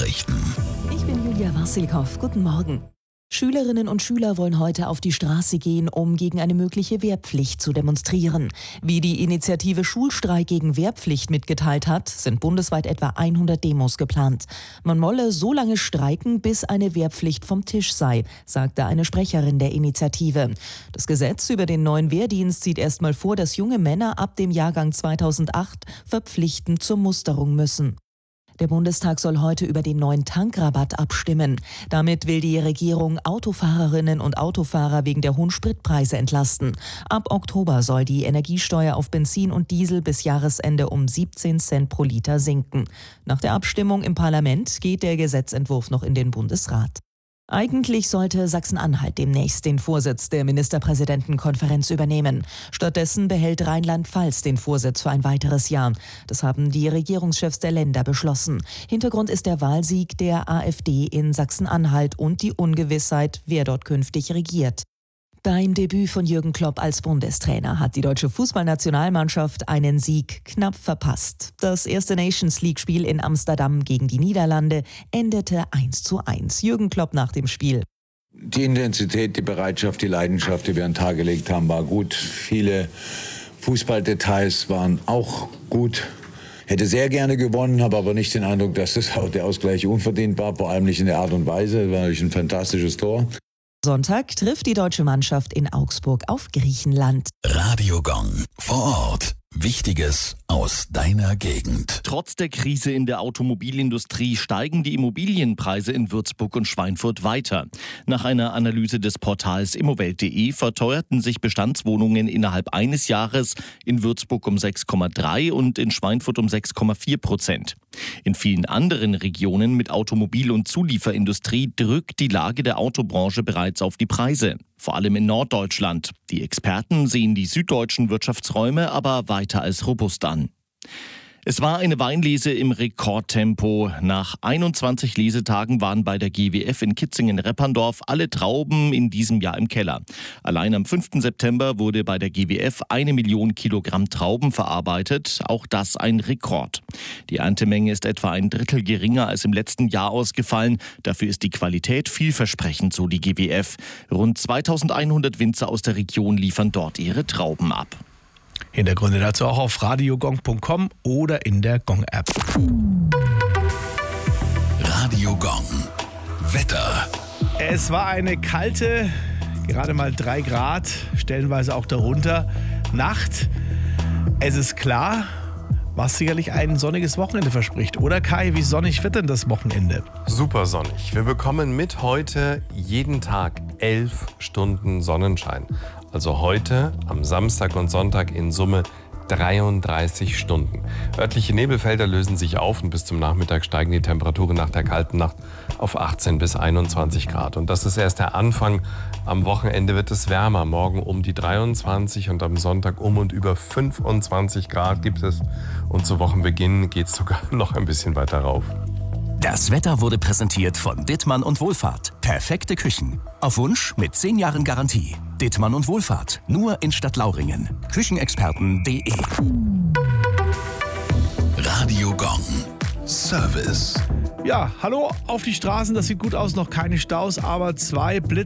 Nachrichten. Ich bin Julia Wassilkow. Guten Morgen. Schülerinnen und Schüler wollen heute auf die Straße gehen, um gegen eine mögliche Wehrpflicht zu demonstrieren. Wie die Initiative Schulstreik gegen Wehrpflicht mitgeteilt hat, sind bundesweit etwa 100 Demos geplant. Man wolle so lange streiken, bis eine Wehrpflicht vom Tisch sei, sagte eine Sprecherin der Initiative. Das Gesetz über den neuen Wehrdienst sieht erstmal vor, dass junge Männer ab dem Jahrgang 2008 verpflichtend zur Musterung müssen. Der Bundestag soll heute über den neuen Tankrabatt abstimmen. Damit will die Regierung Autofahrerinnen und Autofahrer wegen der hohen Spritpreise entlasten. Ab Oktober soll die Energiesteuer auf Benzin und Diesel bis Jahresende um 17 Cent pro Liter sinken. Nach der Abstimmung im Parlament geht der Gesetzentwurf noch in den Bundesrat. Eigentlich sollte Sachsen-Anhalt demnächst den Vorsitz der Ministerpräsidentenkonferenz übernehmen. Stattdessen behält Rheinland-Pfalz den Vorsitz für ein weiteres Jahr. Das haben die Regierungschefs der Länder beschlossen. Hintergrund ist der Wahlsieg der AfD in Sachsen-Anhalt und die Ungewissheit, wer dort künftig regiert. Beim Debüt von Jürgen Klopp als Bundestrainer hat die deutsche Fußballnationalmannschaft einen Sieg knapp verpasst. Das erste Nations-League-Spiel in Amsterdam gegen die Niederlande endete 1:1. Jürgen Klopp nach dem Spiel. Die Intensität, die Bereitschaft, die Leidenschaft, die wir an den Tag gelegt haben, war gut. Viele Fußballdetails waren auch gut. Hätte sehr gerne gewonnen, habe aber nicht den Eindruck, dass der Ausgleich unverdient war, vor allem nicht in der Art und Weise. Es war natürlich ein fantastisches Tor. Sonntag trifft die deutsche Mannschaft in Augsburg auf Griechenland. Radio Gong. Vor Ort. Wichtiges aus deiner Gegend. Trotz der Krise in der Automobilindustrie steigen die Immobilienpreise in Würzburg und Schweinfurt weiter. Nach einer Analyse des Portals immowelt.de verteuerten sich Bestandswohnungen innerhalb eines Jahres in Würzburg um 6,3% und in Schweinfurt um 6,4%. In vielen anderen Regionen mit Automobil- und Zulieferindustrie drückt die Lage der Autobranche bereits auf die Preise. Vor allem in Norddeutschland. Die Experten sehen die süddeutschen Wirtschaftsräume aber weiter als robust an. Es war eine Weinlese im Rekordtempo. Nach 21 Lesetagen waren bei der GWF in Kitzingen-Repperndorf alle Trauben in diesem Jahr im Keller. Allein am 5. September wurde bei der GWF 1 Million Kilogramm Trauben verarbeitet. Auch das ein Rekord. Die Erntemenge ist etwa ein Drittel geringer als im letzten Jahr ausgefallen. Dafür ist die Qualität vielversprechend, so die GWF. Rund 2100 Winzer aus der Region liefern dort ihre Trauben ab. Hintergründe dazu auch auf radiogong.com oder in der Gong-App. Radio Gong. Wetter. Es war eine kalte, gerade mal 3 Grad, stellenweise auch darunter, Nacht. Es ist klar, was sicherlich ein sonniges Wochenende verspricht. Oder Kai, wie sonnig wird denn das Wochenende? Super sonnig. Wir bekommen mit heute jeden Tag 11 Stunden Sonnenschein. Also heute, am Samstag und Sonntag in Summe 33 Stunden. Örtliche Nebelfelder lösen sich auf und bis zum Nachmittag steigen die Temperaturen nach der kalten Nacht auf 18 bis 21 Grad. Und das ist erst der Anfang. Am Wochenende wird es wärmer. Morgen um die 23 und am Sonntag um und über 25 Grad gibt es. Und zu Wochenbeginn geht es sogar noch ein bisschen weiter rauf. Das Wetter wurde präsentiert von Dittmann und Wohlfahrt. Perfekte Küchen. Auf Wunsch mit 10 Jahren Garantie. Dittmann und Wohlfahrt. Nur in Stadtlauringen. Küchenexperten.de. Radio Gong. Service. Ja, hallo auf die Straßen, das sieht gut aus, noch keine Staus, aber 2